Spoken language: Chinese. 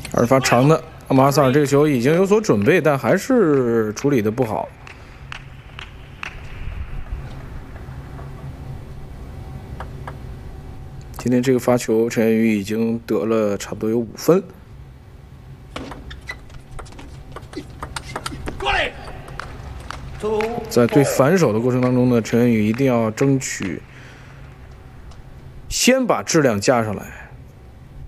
而发长的，马萨尔这个球已经有所准备，但还是处理的不好。今天这个发球，陈彦宇已经得了差不多有5分。在对反手的过程当中呢，陈彦宇一定要争取先把质量加上来。